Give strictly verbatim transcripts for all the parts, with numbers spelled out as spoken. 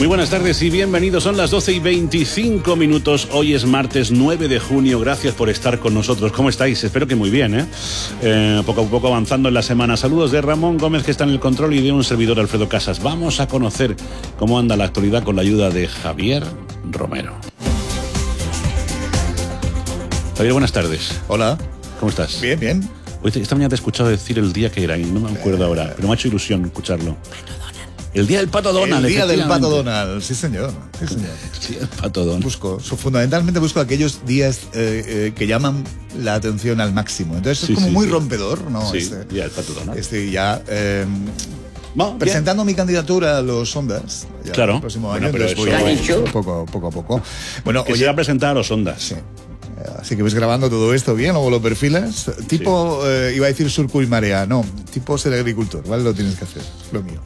Muy buenas tardes y bienvenidos. Son las doce y veinticinco minutos. Hoy es martes nueve de junio. Gracias por estar con nosotros. ¿Cómo estáis? Espero que muy bien, ¿eh? eh poco a poco avanzando en la semana. Saludos de Ramón Gómez, que está en el control, y de un servidor, Alfredo Casas. Vamos a conocer cómo anda la actualidad con la ayuda de Javier Romero. Javier, buenas tardes. Hola. ¿Cómo estás? Bien, bien. Oye, esta mañana te he escuchado decir el día que era y no me acuerdo ahora, pero me ha hecho ilusión escucharlo. El día del Pato Donald. El día del Pato Donald, sí señor. Sí, señor. Sí, el Pato Donald. Busco, fundamentalmente busco aquellos días eh, eh, que llaman la atención al máximo. Entonces sí, es como sí, muy sí. rompedor, ¿no? Sí, este, día del Pato Donald. Este ya... Eh, No, presentando mi candidatura a los Ondas. Ya claro. El próximo Bueno, año. pero Entonces, eso... voy, poco, poco a poco. Bueno, que oye, se va a presentar a los Ondas. Sí. Así que ves grabando todo esto bien, luego lo perfilas. Tipo, sí. eh, iba a decir surco y marea. No, tipo ser agricultor, ¿vale? Lo tienes que hacer, lo mío.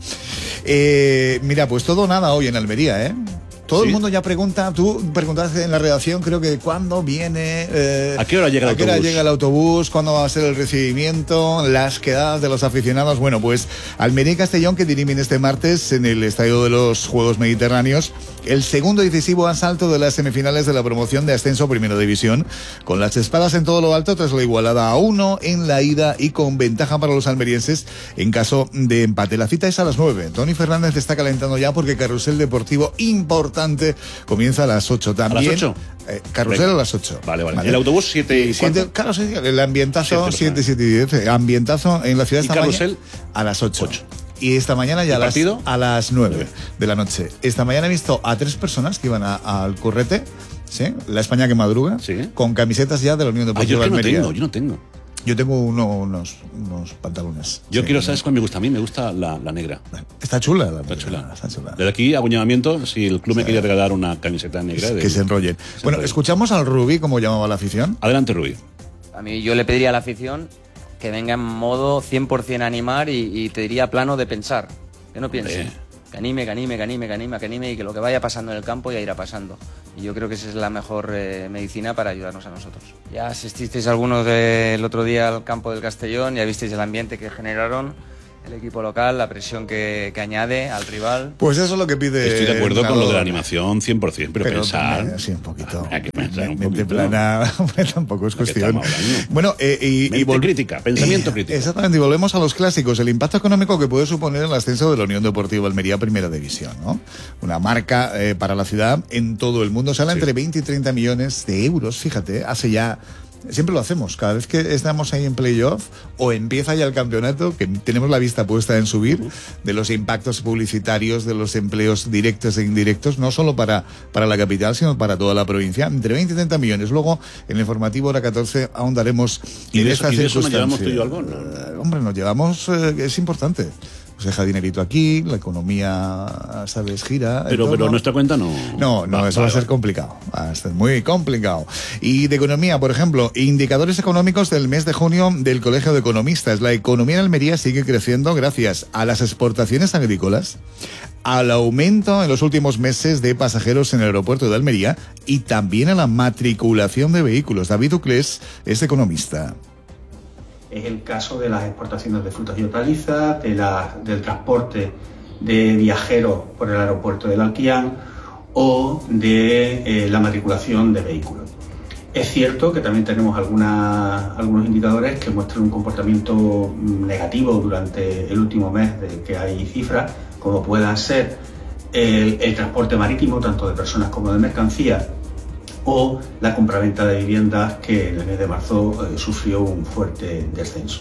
Eh, mira, pues todo nada hoy en Almería, ¿eh? Todo ¿Sí? el mundo ya pregunta, tú preguntaste en la redacción, creo que cuándo viene... Eh, ¿A qué hora llega el ¿a autobús? ¿A qué hora llega el autobús? ¿Cuándo va a ser el recibimiento? Las quedadas de los aficionados. Bueno, pues Almería y Castellón, que dirimen este martes en el Estadio de los Juegos Mediterráneos el segundo y decisivo asalto de las semifinales de la promoción de ascenso a Primera División, con las espadas en todo lo alto tras la igualada a uno en la ida y con ventaja para los almerienses en caso de empate. La cita es a las nueve. Tony Fernández está calentando ya porque Carrusel Deportivo importante comienza a las ocho también. ¿A las ocho? Eh, carrusel Venga. a las ocho. Vale, vale, vale. ¿El autobús siete y siete, Claro, sí, el ambientazo siete, siete y diez. Ambientazo en la ciudad de esta Carrusel a las ocho. Y esta mañana ya a las, a las nueve de la noche. Esta mañana he visto a tres personas que iban a, al currete, ¿sí? La España que madruga, ¿Sí? con camisetas ya de la Unión Deportiva ah, yo de Almería. No tengo, yo no tengo. Yo tengo uno, unos, unos pantalones. Yo sí, quiero, ¿no? ¿sabes cuál me gusta? A mí me gusta la, la negra. Está chula la está chula. Está chula. Desde aquí, apuñalamiento, si el club sí. me quería regalar una camiseta negra. Que de, se enrollen. Se bueno, enrollen. Escuchamos al Rubí, como llamaba la afición. Adelante, Rubí. A mí yo le pediría a la afición que venga en modo cien por ciento animar y, y te diría plano de pensar. Que no piense. Eh. Que anime, que anime, que anime, que anime, que anime y que lo que vaya pasando en el campo ya irá pasando. Y yo creo que esa es la mejor eh, medicina para ayudarnos a nosotros. Ya asististeis algunos del otro día al campo del Castellón, ya visteis el ambiente que generaron el equipo local, la presión que, que añade al rival. Pues eso es lo que pide. Estoy de acuerdo con lo de la animación cien por ciento, pero, pero pensar... También, sí, un poquito. Hay que pensar un mente poquito. plana, tampoco es cuestión. Bueno, eh, y, y vol- crítica, pensamiento eh, crítico. Exactamente, y volvemos a los clásicos. El impacto económico que puede suponer el ascenso de la Unión Deportiva Almería a Primera División, ¿no? Una marca eh, para la ciudad en todo el mundo. Se habla sí. entre veinte y treinta millones de euros, fíjate, hace ya... Siempre lo hacemos, cada vez que estamos ahí en playoff o empieza ya el campeonato, que tenemos la vista puesta en subir, uh-huh. de los impactos publicitarios, de los empleos directos e indirectos, no solo para, para la capital, sino para toda la provincia, entre veinte y treinta millones. Luego, en el informativo hora catorce, ahondaremos ¿Y en de esta eso, ¿y de eso nos circunstancia. llevamos tú y yo algo? No. Eh, hombre, nos llevamos, eh, es importante. Se deja dinerito aquí, la economía, ¿sabes?, gira. Pero, pero nuestra cuenta no... No, no, va, eso va, va a ser complicado. Va a ser muy complicado. Y de economía, por ejemplo, indicadores económicos del mes de junio del Colegio de Economistas. La economía en Almería sigue creciendo gracias a las exportaciones agrícolas, al aumento en los últimos meses de pasajeros en el aeropuerto de Almería y también a la matriculación de vehículos. David Uclés es economista. Es el caso de las exportaciones de frutas y hortalizas, de la, del transporte de viajeros por el aeropuerto del Alquián o de eh, la matriculación de vehículos. Es cierto que también tenemos alguna, algunos indicadores que muestran un comportamiento negativo durante el último mes de que hay cifras, como puedan ser el, el transporte marítimo, tanto de personas como de mercancías, o la compraventa de viviendas, que en el mes de marzo eh, sufrió un fuerte descenso.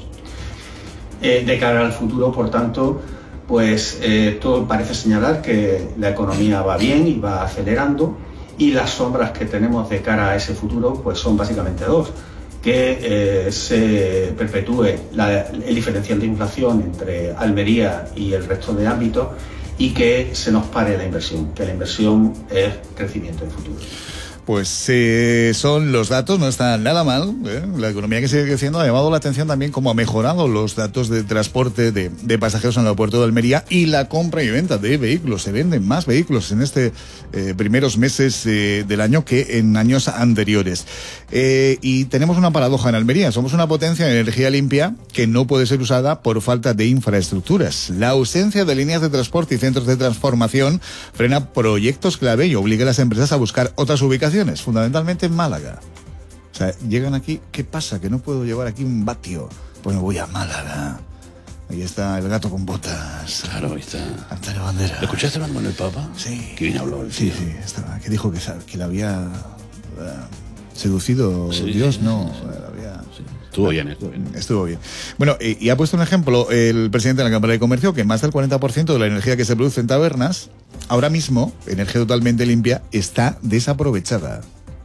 Eh, de cara al futuro, por tanto, pues eh, todo parece señalar que la economía va bien y va acelerando, y las sombras que tenemos de cara a ese futuro pues son básicamente dos: que eh, se perpetúe la, el diferencial de inflación entre Almería y el resto de ámbitos, y que se nos pare la inversión, que la inversión es crecimiento en futuro. pues eh, son los datos, no están nada mal. ¿eh? La economía que sigue creciendo ha llamado la atención también cómo ha mejorado los datos de transporte de, de pasajeros en el aeropuerto de Almería y la compra y venta de vehículos. Se venden más vehículos en este eh, primeros meses eh, del año que en años anteriores. Eh, y tenemos una paradoja en Almería. Somos una potencia de energía limpia que no puede ser usada por falta de infraestructuras. La ausencia de líneas de transporte y centros de transformación frena proyectos clave y obliga a las empresas a buscar otras ubicaciones, fundamentalmente en Málaga. O sea, llegan aquí, ¿qué pasa? Que no puedo llevar aquí un vatio. Pues me voy a Málaga. Ahí está el gato con botas. Claro, ahí está. Antonio Bandera. ¿Lo escuchaste hablando con el Papa? Sí. ¿Qué bien habló? Sí, sí, estaba. Que dijo que, que la había uh, seducido sí, Dios, sí, no. Sí, sí. La había... Sí. Estuvo bien, estuvo bien. Estuvo bien. Bueno, y, y ha puesto un ejemplo el presidente de la Cámara de Comercio, que más del cuarenta por ciento de la energía que se produce en tabernas, ahora mismo, energía totalmente limpia, está desaprovechada.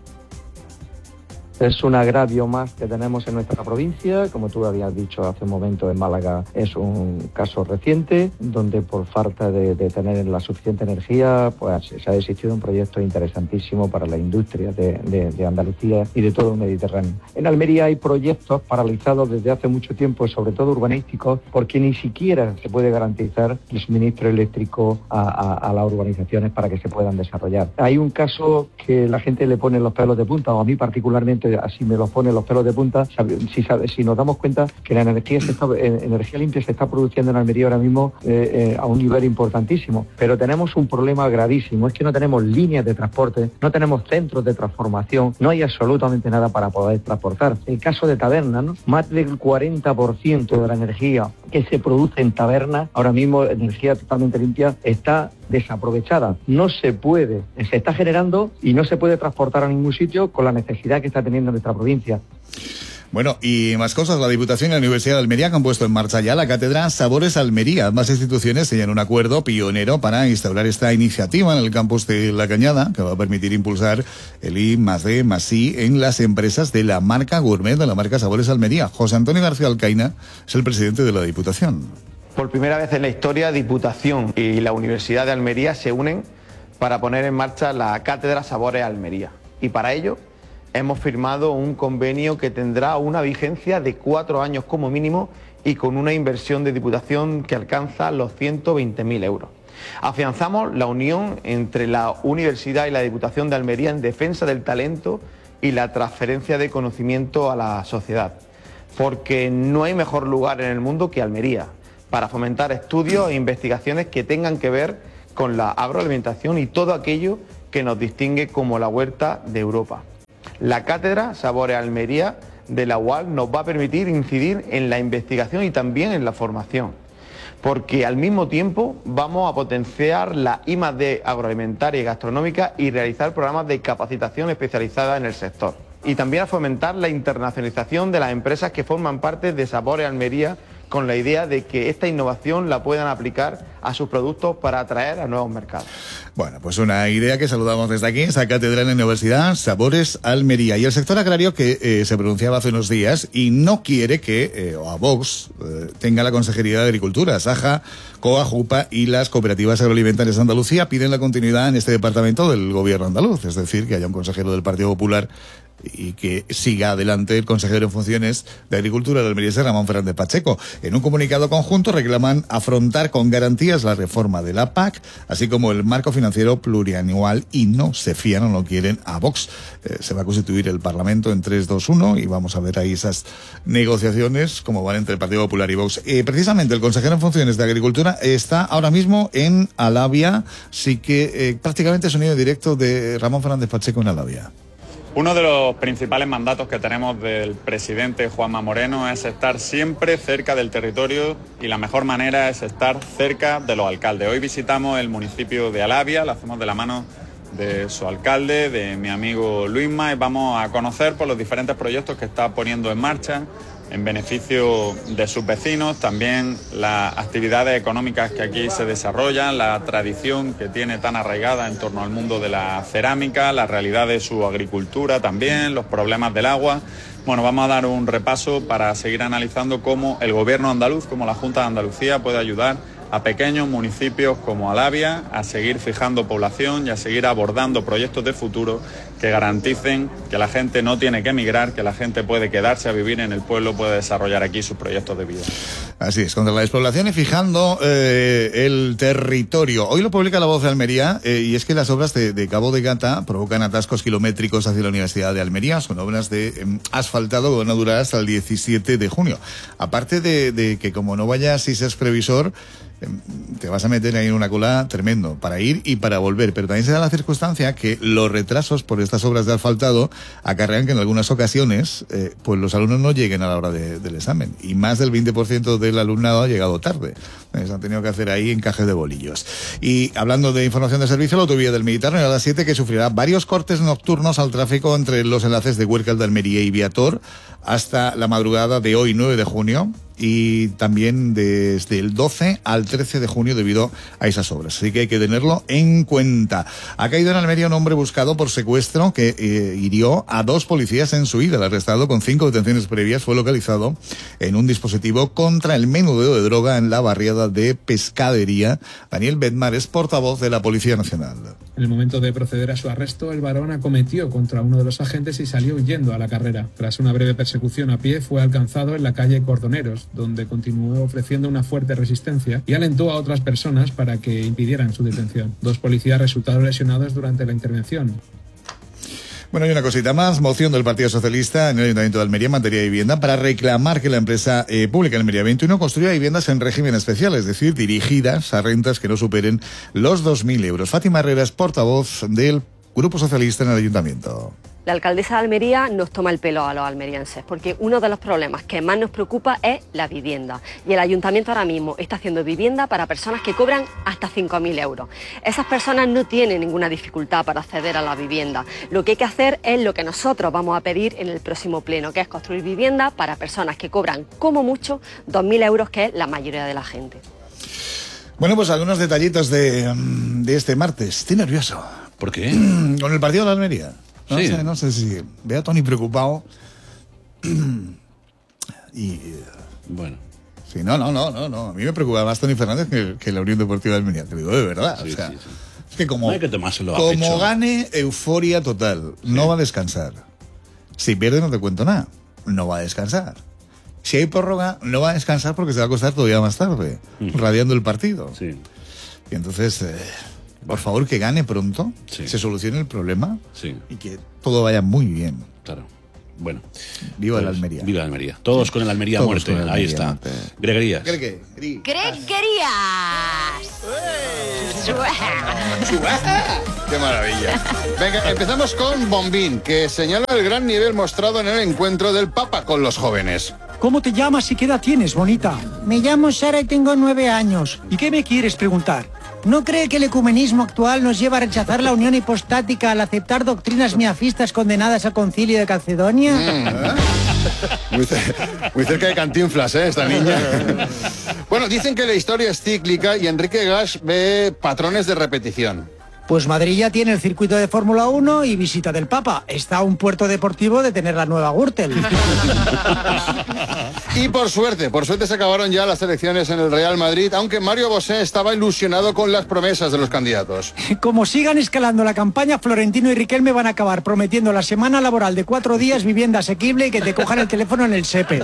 Es un agravio más que tenemos en nuestra provincia. Como tú habías dicho hace un momento, en Málaga es un caso reciente, donde por falta de, de tener la suficiente energía, pues se ha existido un proyecto interesantísimo para la industria de, de, de Andalucía y de todo el Mediterráneo. En Almería hay proyectos paralizados desde hace mucho tiempo, sobre todo urbanísticos, porque ni siquiera se puede garantizar el suministro eléctrico a, a, a las urbanizaciones para que se puedan desarrollar. Hay un caso que la gente le pone los pelos de punta, o a mí particularmente así me los pone los pelos de punta, si, si nos damos cuenta que la energía se está, energía limpia se está produciendo en Almería ahora mismo eh, eh, a un nivel importantísimo, pero tenemos un problema gravísimo, es que no tenemos líneas de transporte, no tenemos centros de transformación, no hay absolutamente nada para poder transportar. El caso de Tabernas, ¿no? Más del cuarenta por ciento de la energía que se produce en Tabernas, ahora mismo energía totalmente limpia, está desaprovechada. No se puede, se está generando y no se puede transportar a ningún sitio con la necesidad que está teniendo nuestra provincia. Bueno, y más cosas. La Diputación y la Universidad de Almería que han puesto en marcha ya la cátedra Sabores Almería. Ambas instituciones sellan un acuerdo pionero para instaurar esta iniciativa en el campus de La Cañada, que va a permitir impulsar el I más D más I en las empresas de la marca gourmet de la marca Sabores Almería. José Antonio García Alcaina es el presidente de la Diputación. Por primera vez en la historia, Diputación y la Universidad de Almería se unen para poner en marcha la Cátedra Sabores Almería. Y para ello hemos firmado un convenio que tendrá una vigencia de cuatro años como mínimo y con una inversión de Diputación que alcanza los ciento veinte mil euros. Afianzamos la unión entre la Universidad y la Diputación de Almería en defensa del talento y la transferencia de conocimiento a la sociedad, porque no hay mejor lugar en el mundo que Almería para fomentar estudios e investigaciones que tengan que ver con la agroalimentación y todo aquello que nos distingue como la huerta de Europa. La cátedra Sabores Almería de la U A L nos va a permitir incidir en la investigación y también en la formación, porque al mismo tiempo vamos a potenciar la I más D agroalimentaria y gastronómica y realizar programas de capacitación especializada en el sector. Y también a fomentar la internacionalización de las empresas que forman parte de Sabores Almería, con la idea de que esta innovación la puedan aplicar a sus productos para atraer a nuevos mercados. Bueno, pues una idea que saludamos desde aquí, esa cátedra en la Universidad Sabores Almería. Y el sector agrario que eh, se pronunciaba hace unos días y no quiere que, eh, o a Vox, eh, tenga la Consejería de Agricultura. Saja, COA, JUPA y las cooperativas agroalimentarias de Andalucía piden la continuidad en este departamento del gobierno andaluz, es decir, que haya un consejero del Partido Popular y que siga adelante el consejero en funciones de Agricultura de Almería, Ramón Fernández Pacheco. En un comunicado conjunto reclaman afrontar con garantías la reforma de la P A C, así como el marco financiero plurianual, y no se fían o no quieren a Vox. Eh, se va a constituir el Parlamento en tres dos uno y vamos a ver ahí esas negociaciones como van entre el Partido Popular y Vox. Eh, precisamente el consejero en funciones de Agricultura está ahora mismo en Alavia, así que eh, prácticamente sonido directo de Ramón Fernández Pacheco en Alavia. Uno de los principales mandatos que tenemos del presidente Juanma Moreno es estar siempre cerca del territorio y la mejor manera es estar cerca de los alcaldes. Hoy visitamos el municipio de Alavia, lo hacemos de la mano de su alcalde, de mi amigo Luisma, y vamos a conocer por los diferentes proyectos que está poniendo en marcha en beneficio de sus vecinos, también las actividades económicas que aquí se desarrollan, la tradición que tiene tan arraigada en torno al mundo de la cerámica, la realidad de su agricultura también, los problemas del agua. Bueno, vamos a dar un repaso para seguir analizando cómo el gobierno andaluz, como la Junta de Andalucía, puede ayudar a pequeños municipios como Alavia a seguir fijando población y a seguir abordando proyectos de futuro que garanticen que la gente no tiene que emigrar, que la gente puede quedarse a vivir en el pueblo, puede desarrollar aquí sus proyectos de vida. Así es, contra la despoblación y fijando eh, el territorio. Hoy lo publica La Voz de Almería eh, y es que las obras de, de Cabo de Gata provocan atascos kilométricos hacia la Universidad de Almería. Son obras de eh, asfaltado que van a durar hasta el diecisiete de junio. Aparte de, de que como no vayas y seas previsor, te vas a meter ahí en una cola tremendo para ir y para volver, pero también se da la circunstancia que los retrasos por estas obras de asfaltado acarrean que en algunas ocasiones eh, pues los alumnos no lleguen a la hora de, del examen y más del veinte por ciento del alumnado ha llegado tarde. Eh, se han tenido que hacer ahí encajes de bolillos. Y hablando de información de servicio, la autovía del Mediterráneo a las siete que sufrirá varios cortes nocturnos al tráfico entre los enlaces de Huércal de Almería y Viator hasta la madrugada de hoy, nueve de junio. Y también desde el doce al trece de junio debido a esas obras. Así que hay que tenerlo en cuenta. Ha caído en Almería un hombre buscado por secuestro que eh, hirió a dos policías en su ida. El arrestado, con cinco detenciones previas, fue localizado en un dispositivo contra el menudeo de droga en la barriada de Pescadería. Daniel Bedmar es portavoz de la Policía Nacional. En el momento de proceder a su arresto, el varón acometió contra uno de los agentes y salió huyendo a la carrera. Tras una breve persecución a pie, fue alcanzado en la calle Cordoneros, donde continuó ofreciendo una fuerte resistencia y alentó a otras personas para que impidieran su detención. Dos policías resultaron lesionados durante la intervención. Bueno, hay una cosita más. Moción del Partido Socialista en el Ayuntamiento de Almería en materia de vivienda para reclamar que la empresa eh, pública Almería veintiuno construya viviendas en régimen especial, es decir, dirigidas a rentas que no superen los dos mil euros. Fátima Herrera es portavoz del Grupo Socialista en el Ayuntamiento. La alcaldesa de Almería nos toma el pelo a los almerienses porque uno de los problemas que más nos preocupa es la vivienda. Y el ayuntamiento ahora mismo está haciendo vivienda para personas que cobran hasta cinco mil euros. Esas personas no tienen ninguna dificultad para acceder a la vivienda. Lo que hay que hacer es lo que nosotros vamos a pedir en el próximo pleno, que es construir vivienda para personas que cobran como mucho dos mil euros, que es la mayoría de la gente. Bueno, pues algunos detallitos de, de este martes. Estoy nervioso. ¿Por qué? Con el partido de la Almería. No, sí. sé, no sé si veo a Tony preocupado. Y bueno. Sí, no, no, no, no, no. A mí me preocupa más Tony Fernández que, que la Unión Deportiva de Almería. Te digo de verdad. Sí, o sea, sí, sí. Es que como, no hay que tomárselo a como pecho. gane, euforia total. Sí. No va a descansar. Si pierde, no te cuento nada. No va a descansar. Si hay prórroga, no va a descansar porque se va a acostar todavía más tarde, mm. radiando el partido. Sí. Y entonces, eh, por favor, que gane pronto, sí. se solucione el problema sí. y que todo vaya muy bien. Claro. Bueno. Viva pues, el Almería. Viva el Almería. Todos sí. con el Almería a muerte. El Almería Ahí está. Muerte. Greguerías. Gregue. Greguerías. ¡Qué maravilla! Venga, empezamos con Bombín, que señala el gran nivel mostrado en el encuentro del Papa con los jóvenes. ¿Cómo te llamas y qué edad tienes, bonita? Me llamo Sara y tengo nueve años. ¿Y qué me quieres preguntar? ¿No cree que el ecumenismo actual nos lleva a rechazar la unión hipostática al aceptar doctrinas miafistas condenadas al concilio de Calcedonia? Mm, ¿eh? muy, muy cerca de Cantinflas, ¿eh? Esta niña. Bueno, dicen que la historia es cíclica y Enrique Gasch ve patrones de repetición. Pues Madrid ya tiene el circuito de Fórmula uno y visita del Papa. Está a un puerto deportivo de tener la nueva Gürtel. Y por suerte, por suerte se acabaron ya las elecciones en el Real Madrid, aunque Mario Bosé estaba ilusionado con las promesas de los candidatos. Como sigan escalando la campaña, Florentino y Riquelme van a acabar prometiendo la semana laboral de cuatro días, vivienda asequible y que te cojan el teléfono en el SEPE.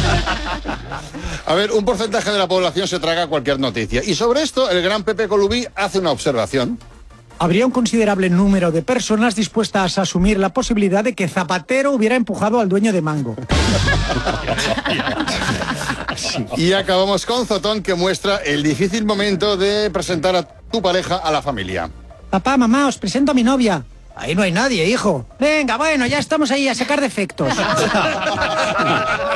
A ver, un porcentaje de la población se traga cualquier noticia. Y sobre esto, el gran Pepe Colubí hace una observación. Habría un considerable número de personas dispuestas a asumir la posibilidad de que Zapatero hubiera empujado al dueño de Mango. Y acabamos con Zotón, que muestra el difícil momento de presentar a tu pareja a la familia. Papá, mamá, os presento a mi novia. Ahí no hay nadie, hijo. Venga, bueno, ya estamos ahí a sacar defectos.